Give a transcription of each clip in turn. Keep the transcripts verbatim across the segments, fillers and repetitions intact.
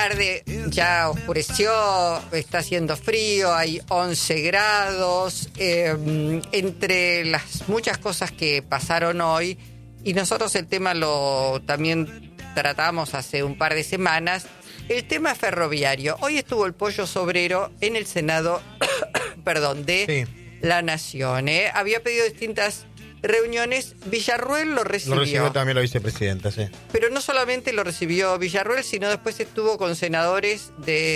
tarde, ya oscureció, está haciendo frío, hay once grados, eh, entre las muchas cosas que pasaron hoy, y nosotros el tema lo también tratamos hace un par de semanas, el tema ferroviario. Hoy estuvo el Pollo Sobrero en el Senado, perdón, de sí. la Nación. ¿eh? Había pedido distintas reuniones, Villarruel lo recibió. Lo recibió también la vicepresidenta, sí. Pero no solamente lo recibió Villarruel, sino después estuvo con senadores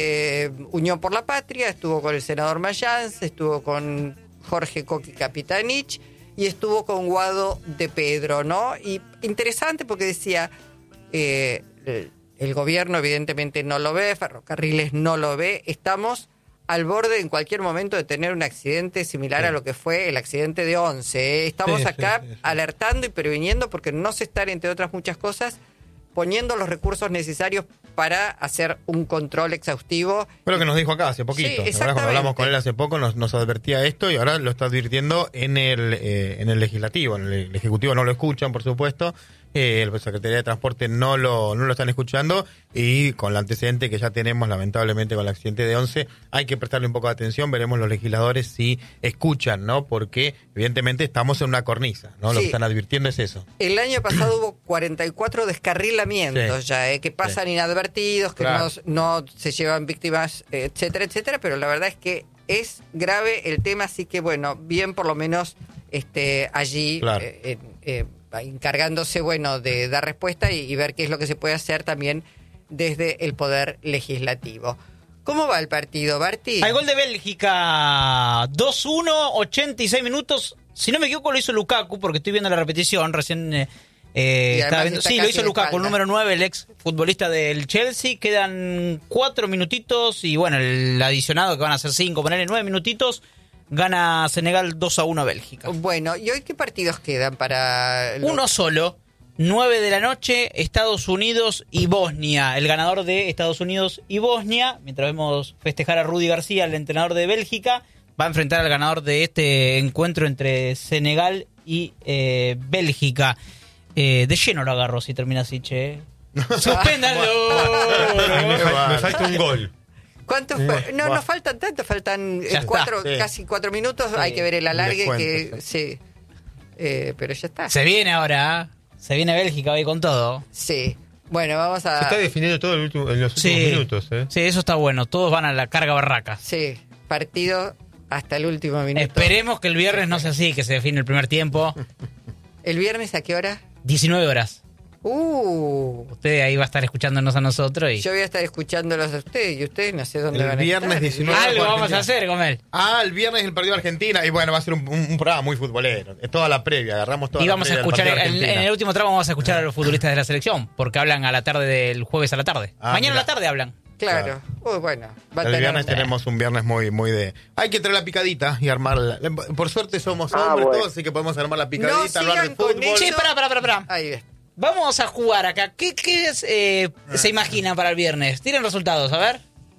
de Unión por la Patria, estuvo con el senador Mayans, estuvo con Jorge Coqui Capitanich y estuvo con Guado de Pedro, ¿no? Y interesante porque decía, eh, el, el gobierno evidentemente no lo ve, Ferrocarriles no lo ve, estamos al borde en cualquier momento de tener un accidente similar sí. a lo que fue el accidente de Once. ¿eh? Estamos sí, acá sí, sí, sí. alertando y previniendo porque no se están, entre otras muchas cosas, poniendo los recursos necesarios para hacer un control exhaustivo. Fue lo que nos dijo acá hace poquito. Sí, exactamente. Cuando hablamos con él hace poco nos, nos advertía esto y ahora lo está advirtiendo en el, eh, en el legislativo. En el ejecutivo no lo escuchan, por supuesto. Eh, la Secretaría de Transporte no lo no lo están escuchando y con el antecedente que ya tenemos lamentablemente con el accidente de Once hay que prestarle un poco de atención, veremos los legisladores si escuchan, ¿no? Porque evidentemente estamos en una cornisa, ¿no? Sí. Lo que están advirtiendo es eso. El año pasado hubo cuarenta y cuatro descarrilamientos sí. ya, ¿eh? que pasan sí. inadvertidos, que claro. no, no se llevan víctimas, etcétera, etcétera, pero la verdad es que es grave el tema, así que bueno, bien por lo menos este allí claro. eh, eh, eh, encargándose, bueno, de dar respuesta y, y ver qué es lo que se puede hacer también desde el Poder Legislativo. ¿Cómo va el partido, Barty? Hay gol de Bélgica, dos uno, ochenta y seis minutos. Si no me equivoco, lo hizo Lukaku, porque estoy viendo la repetición. Recién eh, estaba viendo. Sí, lo hizo Lukaku, el número nueve, el ex futbolista del Chelsea. Quedan cuatro minutitos y, bueno, el adicionado que van a ser cinco, ponerle nueve minutitos. Gana Senegal dos a uno a Bélgica. Bueno, ¿y hoy qué partidos quedan para...? Los... Uno solo, nueve de la noche, Estados Unidos y Bosnia. El ganador de Estados Unidos y Bosnia, mientras vemos festejar a Rudy García, el entrenador de Bélgica, va a enfrentar al ganador de este encuentro entre Senegal y eh, Bélgica. Eh, de lleno lo agarró si termina así, che. ¡Suspéndalo! Me falta un gol. ¿Cuánto fue? No, no faltan tanto, faltan eh, cuatro, sí. casi cuatro minutos. Sí. Hay que ver el alargue cuento, que sí. sí. Eh, pero ya está. Se viene ahora, se viene Bélgica hoy con todo. Sí. Bueno, vamos a. Se está definiendo todo el último, en los últimos sí. minutos, ¿eh? Sí, eso está bueno. Todos van a la carga barraca. Sí, partido hasta el último minuto. Esperemos que el viernes no sea así, que se define el primer tiempo. ¿El viernes a qué hora? diecinueve horas. Uh. Usted ahí va a estar escuchándonos a nosotros y... Yo voy a estar escuchándolos a ustedes y ustedes no sé dónde el van a estar. El viernes diecinueve. Algo vamos a hacer con él. Ah, el viernes el partido de Argentina y bueno, va a ser un, un, un programa muy futbolero. Es toda la previa, agarramos toda y la vamos previa a escuchar, en, en el último tramo vamos a escuchar a los futbolistas de la selección, porque hablan a la tarde del jueves a la tarde. Ah, Mañana mira. a la tarde hablan. Claro. Uy, bueno. Va a el tener... viernes tenemos un viernes muy muy de... Hay que traer la picadita y armarla. Por suerte somos hombres ah, bueno. todos, así que podemos armar la picadita, no hablar de fútbol. Che, pará, pará, pará, pará. Ahí ves. Vamos a jugar acá. ¿Qué, qué es, eh, se imaginan para el viernes? Tiren resultados, a ver.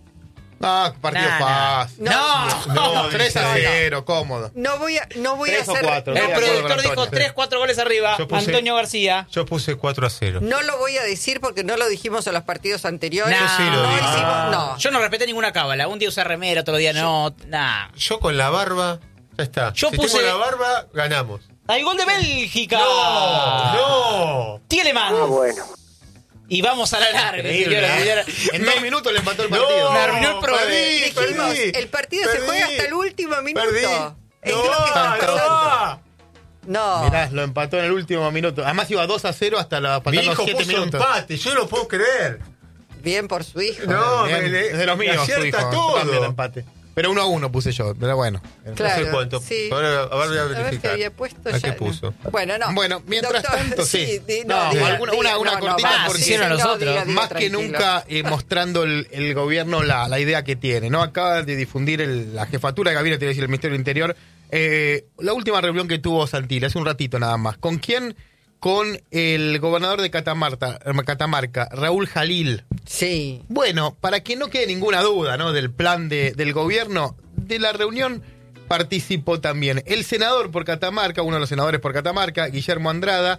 No, partido nah, fácil. No, no, no, tres a cero, no. cómodo. No voy a, no voy a hacer. cuatro, el no productor dijo tres, cuatro goles arriba. Puse, Antonio García. Yo puse cuatro a cero. No lo voy a decir porque no lo dijimos en los partidos anteriores. No, yo sí lo no, dije. hicimos, no. Yo no respeté ninguna cábala. Un día usé remera, otro día no. Nah. Yo con la barba, ya está. Yo si puse tengo la barba, ganamos. ¡Hay gol de Bélgica! ¡No! ¡No! Tielemans. Ah, bueno. Y vamos a la larga, señora, señora. En dos minutos le empató el partido. No, me arruinó el pro. Perdí, Dijimos, perdí, el partido perdí, se juega hasta el último minuto. Perdí. Es no, lo que está pasando. no. No. Mirá, lo empató en el último minuto. Además iba dos a cero hasta la Mi hijo siete puso minutos. empate, yo no lo puedo creer. Bien por su hijo. No, Bien, me le, es de los míos, su hijo. todo. También empate. Pero uno a uno puse yo, pero bueno. Claro, no sé cuánto. Sí. Ahora, a ver, voy a A ver verificar. qué había puesto ¿A ya. qué puso? Bueno, no. Bueno, mientras Doctor, tanto, sí. sí no, no, diga, alguna, diga, una, una no, cortita no, va, porque sí, hicieron no, nosotros. diga, diga, más tranquilo. que nunca eh, mostrando el, el gobierno la, la idea que tiene, ¿no? Acaba de difundir el, la jefatura de gabinete, es decir, el Ministerio del Interior, eh, la última reunión que tuvo Santilli, hace un ratito nada más. ¿Con quién? Con el gobernador de Catamarca, Catamarca, Raúl Jalil. Sí. Bueno, para que no quede ninguna duda, ¿no? Del plan de, del gobierno, de la reunión participó también el senador por Catamarca, uno de los senadores por Catamarca, Guillermo Andrada,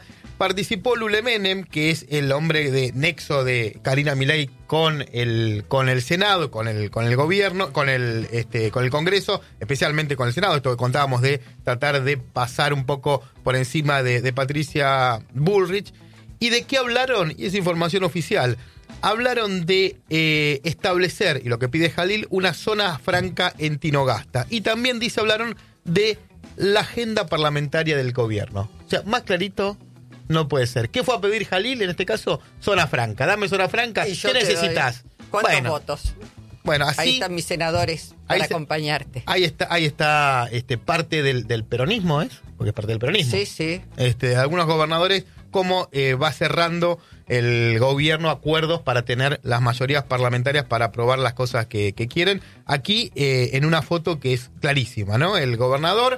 participó Lule Menem, que es el hombre de nexo de Karina Milei con el con el Senado, con el con el gobierno, con el este con el Congreso, especialmente con el Senado. Esto que contábamos de tratar de pasar un poco por encima de, de Patricia Bullrich. ¿Y de qué hablaron? Y es información oficial. Hablaron de eh, establecer, y lo que pide Jalil, una zona franca en Tinogasta. Y también dice, hablaron de la agenda parlamentaria del gobierno. O sea, más clarito no puede ser. ¿Qué fue a pedir Jalil en este caso? Zona franca. Dame zona franca. ¿Qué necesitas? ¿Cuántos bueno, votos? Bueno, así, ahí están mis senadores para se, acompañarte. Ahí está, ahí está este, parte del, del peronismo, ¿es? Porque es parte del peronismo. Sí, sí. Este, algunos gobernadores, cómo eh, va cerrando el gobierno acuerdos para tener las mayorías parlamentarias para aprobar las cosas que, que quieren. Aquí, eh, en una foto que es clarísima, ¿no? El gobernador,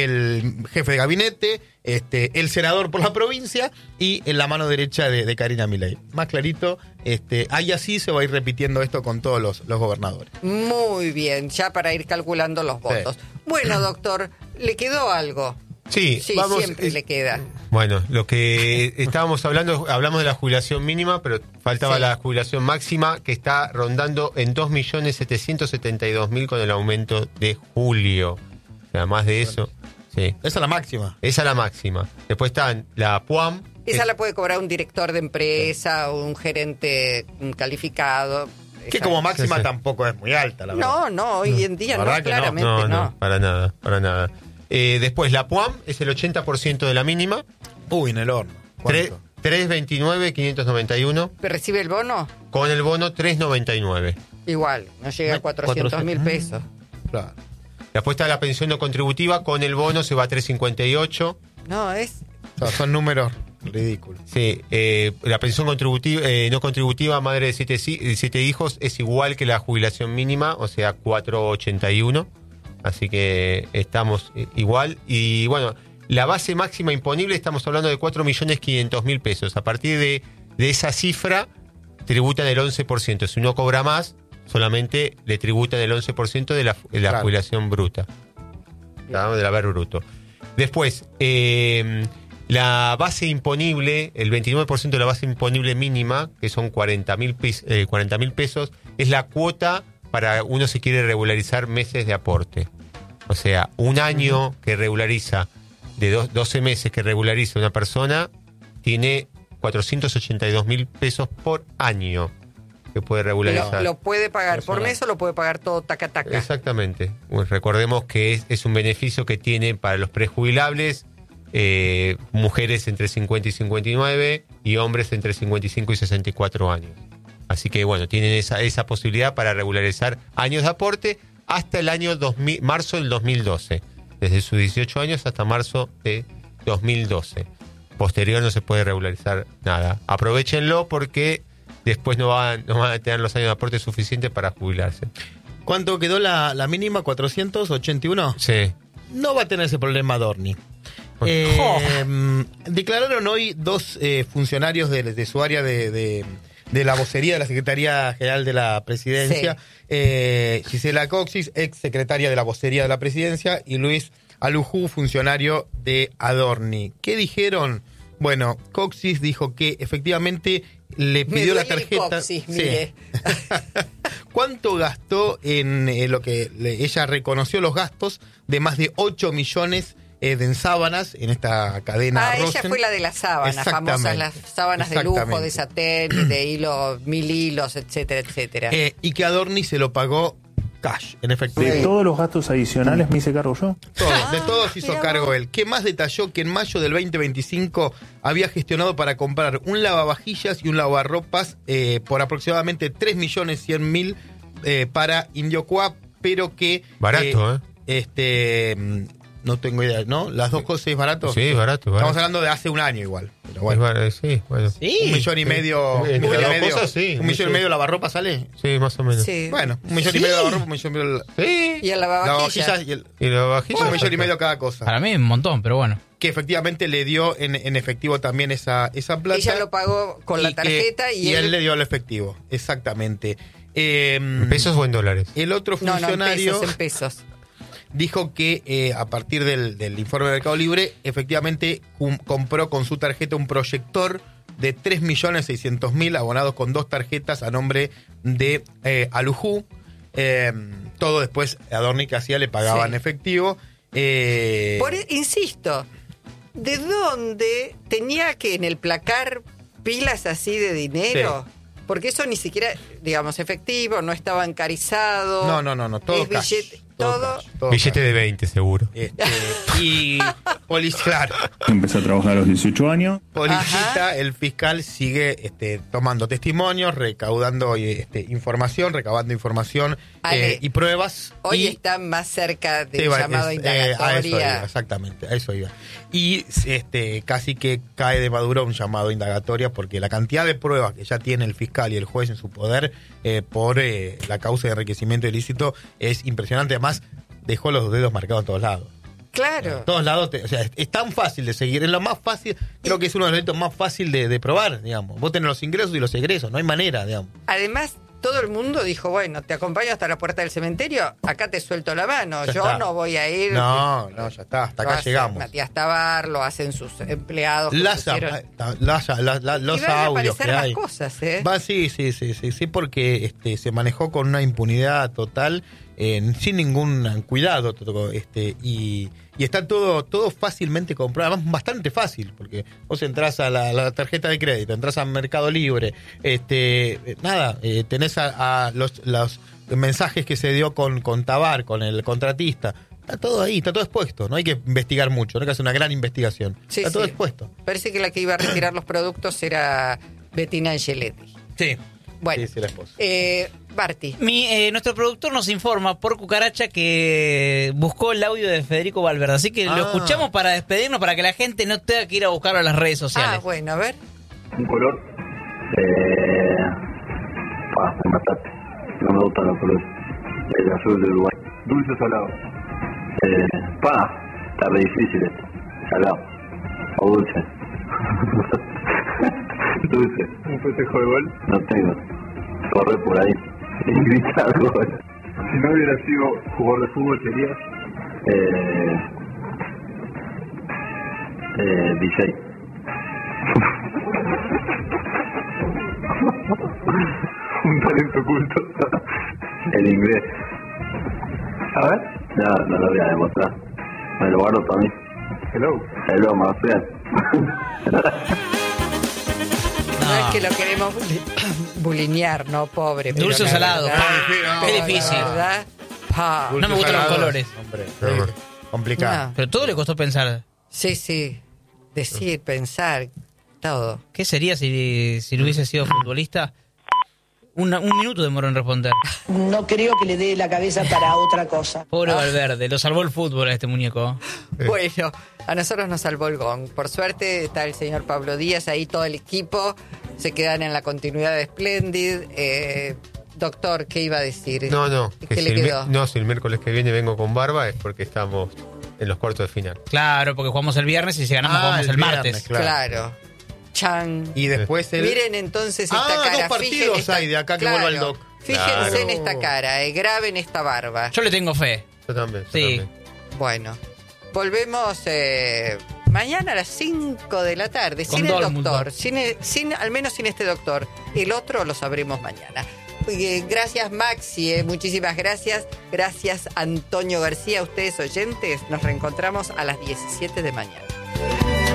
el jefe de gabinete, este, el senador por la provincia y en la mano derecha de, de Karina Milei. Más clarito, este, ahí así se va a ir repitiendo esto con todos los, los gobernadores. Muy bien, ya para ir calculando los votos. Sí. Bueno, doctor, ¿le quedó algo? Sí, sí vamos, siempre es, le queda. Bueno, lo que estábamos hablando, hablamos de la jubilación mínima, pero faltaba sí. la jubilación máxima, que está rondando en dos millones setecientos setenta y dos mil con el aumento de julio. O sea, más de eso. Sí. Esa es la máxima. Esa es la máxima. Después están la P U A M. Esa es, la puede cobrar un director de empresa o un gerente calificado. Que Esa, como máxima sí, sí. tampoco es muy alta, la verdad. No, no, hoy en día no, claramente no, no, no. no. Para nada, para nada. Eh, después la P U A M es el ochenta por ciento de la mínima. Uy, en el horno. tres hundred veintinueve mil quinientos noventa y uno. ¿Pero recibe el bono? Con el bono tres noventa y nueve. Igual, no llega a cuatrocientos mil pesos. Claro. Después está la pensión no contributiva, con el bono se va a tres cincuenta y ocho. No, es... O sea, son números ridículos. Sí, eh, la pensión contributiva, eh, no contributiva, madre de siete, siete hijos, es igual que la jubilación mínima, o sea, cuatro ochenta y uno. Así que estamos igual. Y bueno, la base máxima imponible estamos hablando de cuatro millones quinientos mil pesos. A partir de, de esa cifra, tributan el once por ciento. Si uno cobra más, solamente le tributan el once por ciento de la, de la claro. jubilación bruta, ¿no? Del haber bruto. Después, eh, la base imponible, el veintinueve por ciento de la base imponible mínima, que son cuarenta mil eh, pesos, es la cuota para uno si quiere regularizar meses de aporte. O sea, un año que regulariza, de do, doce meses que regulariza una persona, tiene cuatrocientos ochenta y dos mil pesos por año que puede regularizar. Lo, lo puede pagar personal. Por mes o lo puede pagar todo taca taca. Exactamente. Pues recordemos que es, es un beneficio que tiene para los prejubilables, eh, mujeres entre cincuenta y cincuenta y nueve y hombres entre cincuenta y cinco y sesenta y cuatro años. Así que bueno, tienen esa, esa posibilidad para regularizar años de aporte hasta el año dos mil, marzo del dos mil doce. Desde sus dieciocho años hasta marzo de dos mil doce. Posterior no se puede regularizar nada. Aprovechenlo porque después no van, no van a tener los años de aporte suficientes para jubilarse. ¿Cuánto quedó la, la mínima? ¿cuatrocientos ochenta y uno? Sí. No va a tener ese problema Adorni. Eh, oh. Declararon hoy dos eh, funcionarios de, de su área de... de de la vocería de la Secretaría General de la Presidencia, sí. eh, Gisela Coxis, ex secretaria de la vocería de la Presidencia, y Luis Alujú, funcionario de Adorni. ¿Qué dijeron? Bueno, Coxis dijo que efectivamente le pidió la tarjeta. Coxis, mire. Sí. ¿Cuánto gastó en eh, lo que le, ella reconoció los gastos de más de ocho millones Eh, de sábanas en esta cadena Ah, Rosen. ella fue la de las sábanas, famosas las sábanas de lujo, de satén, de hilo, mil hilos, etcétera, etcétera. Eh, y que Adorni se lo pagó cash, en efectivo. ¿De todos los gastos adicionales me hice cargo yo? Todo, de todos hizo cargo él. Que más detalló que en mayo del veinte veinticinco había gestionado para comprar un lavavajillas y un lavarropas eh, por aproximadamente tres millones cien mil eh, para Indiocuá, pero que... Barato, ¿eh? ¿eh? Este... No tengo idea, ¿no? ¿Las dos cosas es barato? Sí, barato, barato. Estamos hablando de hace un año igual. Pero bueno. Bar- sí, bueno. ¿Sí? Un millón y medio. Sí. Un millón y medio, Cosas, sí. un millón y medio lavarropa sale. Sí, más o menos. Sí. Bueno, un millón ¿Sí? y medio lavarropa, un millón y medio. Sí. Y el lavavajillas. Lavavajillas y el. Y la vajilla. Un millón y medio cada cosa. Para mí un montón, pero bueno. Que efectivamente le dio en, en efectivo también esa, esa plata. Ella lo pagó con la tarjeta que, y, y él... él le dio el efectivo. Exactamente. Eh, ¿En pesos o en dólares? El otro No, funcionario. no, en pesos, en pesos. dijo que eh, a partir del, del informe de Mercado Libre, efectivamente cum, compró con su tarjeta un proyector de tres millones seiscientos mil abonados con dos tarjetas a nombre de eh, Alujú. Eh, todo después Adorni que hacía le pagaba sí. en efectivo. Eh, Por, insisto, ¿de dónde tenía que en el placar pilas así de dinero? Sí. Porque eso ni siquiera, digamos, efectivo, no estaba bancarizado. No, no, no, no, todo cash. Billete, todo, todo, cash, todo billete cash. De veinte, seguro. Este, y Policía, claro. Empezó a trabajar a los dieciocho años. Policita, el fiscal sigue este, tomando testimonios, recaudando este, información, recabando información eh, y pruebas. Hoy y, está más cerca del sí, llamado es, indagatoria. Eh, a eso iba, exactamente, a eso iba. Y este, casi que cae de maduro un llamado indagatoria porque la cantidad de pruebas que ya tiene el fiscal y el juez en su poder eh, por eh, la causa de enriquecimiento ilícito es impresionante. Además, dejó los dedos marcados en todos lados. Claro. En todos lados, te, o sea, es, es tan fácil de seguir, es lo más fácil, creo que es uno de los delitos más fácil de, de probar, digamos. Vos tenés los ingresos y los egresos, no hay manera, digamos. Además, todo el mundo dijo, bueno, te acompaño hasta la puerta del cementerio, acá te suelto la mano, ya yo está. No voy a ir. No, no, ya está, hasta acá llegamos. Matías Tabar, lo hacen sus empleados. Las, a, las, las, las, los y van a audios que más hay. Cosas, ¿eh? Va, sí, sí, sí, sí, sí, porque este, se manejó con una impunidad total, eh, sin ningún cuidado, este, y... Y está todo todo fácilmente comprado, además bastante fácil, porque vos entrás a la, la tarjeta de crédito, entrás a Mercado Libre, este nada, eh, tenés a, a los, los mensajes que se dio con, con Tabar, con el contratista, está todo ahí, está todo expuesto, no hay que investigar mucho, no hay que hacer una gran investigación, sí, está todo sí. expuesto. Parece que la que iba a retirar los productos era Bettina Angeletti. Sí. Bueno, sí, sí, la esposa. Eh, Barty. Mi, eh, nuestro productor nos informa por cucaracha que buscó el audio de Federico Valverde, así que ah. lo escuchamos para despedirnos, para que la gente no tenga que ir a buscarlo a las redes sociales. Ah, bueno, a ver. Un color. Eh, pa, me mataste. No me gustan los colores. El azul de Uruguay. Dulce o salado. Eh, pa, está re difícil esto. Salado. O dulce. Dulce. ¿Un festejo de gol? No tengo. Corre por ahí y grita gol. Si no hubiera sido jugador de fútbol, ¿serías? Eh, eh, D J. Un talento oculto. El inglés. A ver. No, no lo voy a demostrar. Me lo guardo para mí. Hello. Hello, más bien. No es que lo queremos bulinear, ¿no? Pobre. Dulce o salado. Qué difícil. ¿Verdad? Pa. No me gustan los colores. Hombre, sí, complicado. No. Pero todo le costó pensar. Sí, sí. Decir, pensar, todo. ¿Qué sería si, si no hubiese sido futbolista? Una, un minuto demoró en responder. No creo que le dé la cabeza para otra cosa. Pobre Valverde, lo salvó el fútbol a este muñeco. Bueno, a nosotros nos salvó el gong. Por suerte está el señor Pablo Díaz, ahí todo el equipo. Se quedan en la continuidad de Splendid. Eh, doctor, ¿qué iba a decir? No, no. ¿Qué que le si quedó? El, no, si el miércoles que viene vengo con barba es porque estamos en los cuartos de final. Claro, porque jugamos el viernes y si ganamos ah, jugamos el, el viernes, martes. Claro. claro. Chan. Y después el... Miren entonces esta ah, cara. dos partidos esta... hay de acá que claro. vuelva el doc. Fíjense Claro. en esta cara, eh, graben esta barba. Yo le tengo fe. Yo también. Yo Sí. también. Bueno, volvemos eh, mañana a las cinco de la tarde, Con sin el Dortmund. doctor, sin, el- sin al menos sin este doctor. El otro lo sabremos mañana. Eh, gracias Maxi, eh, muchísimas gracias. Gracias Antonio García, ustedes oyentes. Nos reencontramos a las diecisiete de mañana.